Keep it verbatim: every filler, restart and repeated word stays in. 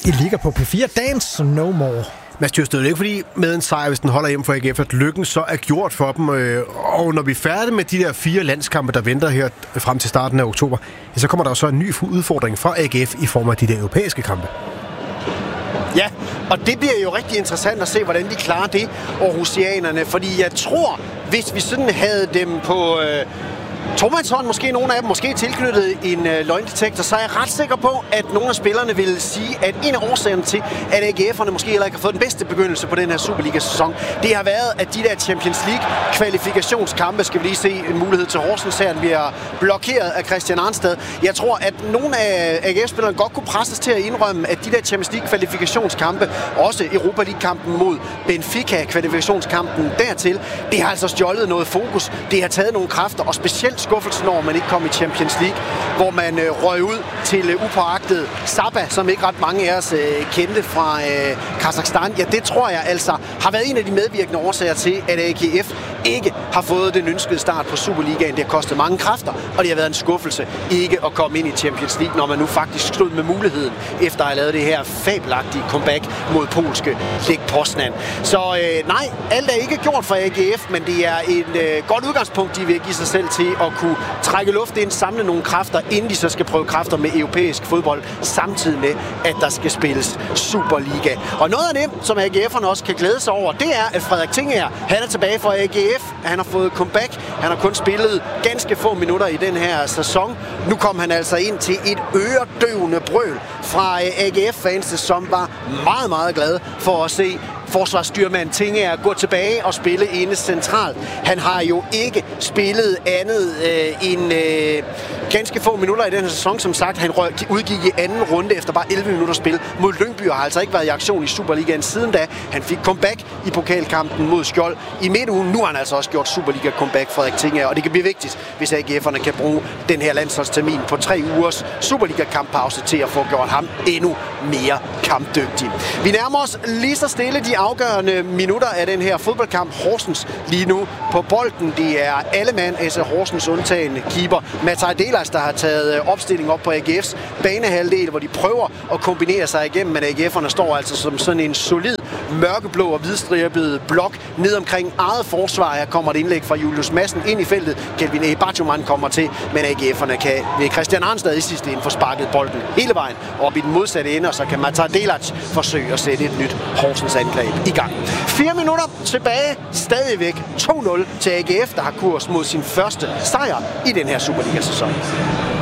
I ligger på P fire. Dance No More. Mads Tjøsted, det er ikke fordi med en sejr, hvis den holder hjem for A G F, at lykken så er gjort for dem. Og når vi er færdige med de der fire landskampe, der venter her frem til starten af oktober, så kommer der så en ny udfordring fra A G F i form af de der europæiske kampe. Ja, og det bliver jo rigtig interessant at se, hvordan de klarer det, aarhusianerne. Fordi jeg tror, hvis vi sådan havde dem på Øh tomandshånd, måske nogle af dem, måske tilknyttet en øh, løgndetektor, så er jeg ret sikker på, at nogle af spillerne vil sige, at en af årsagerne til, at A G F'erne måske heller ikke har fået den bedste begyndelse på den her Superliga-sæson, det har været, at de der Champions League-kvalifikationskampe, skal vi lige se en mulighed til Horsens her, bliver blokeret af Christian Arnstad. Jeg tror, at nogle af A G F-spillerne godt kunne presses til at indrømme, at de der Champions League-kvalifikationskampe, også Europa League-kampen mod Benfica, kvalifikationskampen dertil, det har altså stjålet noget fokus, det har taget nogle kræfter, og specielt skuffelsen over, man ikke kom i Champions League, hvor man øh, røg ud til øh, upåagtet Saba, som ikke ret mange af os øh, kendte fra øh, Kazakhstan. Ja, det tror jeg altså har været en af de medvirkende årsager til, at A G F ikke har fået den ønskede start på Superligaen. Det har kostet mange kræfter, og det har været en skuffelse ikke at komme ind i Champions League, når man nu faktisk stod med muligheden, efter at have lavet det her fabelagtige comeback mod polske Lech Poznan. Så øh, nej, alt er ikke gjort for A G F, men det er et øh, godt udgangspunkt, de vil give sig selv til at kunne trække luft ind, samle nogle kræfter, inden de så skal prøve kræfter med europæisk fodbold, samtidig med, at der skal spilles Superliga. Og noget af det, som A G F'erne også kan glæde sig over, det er, at Frederik Tinger, han er tilbage fra A G F. Han har fået comeback. Han har kun spillet ganske få minutter i den her sæson. Nu kom han altså ind til et øredøvende brøl fra A G F-fans, som var meget, meget glade for at se forsvarsstyrmand Tinger gå tilbage og spille inde centralt. Han har jo ikke spillet andet øh, end øh, ganske få minutter i den her sæson. Som sagt, han røg, udgik i anden runde efter bare elleve minutter spil mod Lyngby og har altså ikke været i aktion i Superligaen siden da. Han fik comeback i pokalkampen mod Skjold i midtugen. Nu har han altså også gjort Superliga-comeback, Frederik Tinger, og det kan blive vigtigt, hvis A G F'erne kan bruge den her landsholdstermin på tre ugers Superliga-kamppause til at få gjort ham endnu mere kampdygtig. Vi nærmer os lige så stille de afgørende minutter af den her fodboldkamp. Horsens lige nu på bolden. Det er alle mand, altså Horsens undtagende keeper Matai Delas, der har taget opstilling op på A G F's banehalvdel, hvor de prøver at kombinere sig igennem, men A G F'erne står altså som sådan en solid mørkeblå og hvidstribet blok ned omkring eget forsvar. Her kommer et indlæg fra Julius Madsen ind i feltet. Kelvin Ebachuman kommer til, men A G F'erne kan ved Christian Arnstad i sidste ende få sparket bolden hele vejen op i den modsatte ende, og så kan Matai Delas forsøge at sætte et nyt Horsens angreb i gang. Fire minutter tilbage, stadigvæk to nul til A G F, der har kurs mod sin første sejr i den her Superliga-sæson.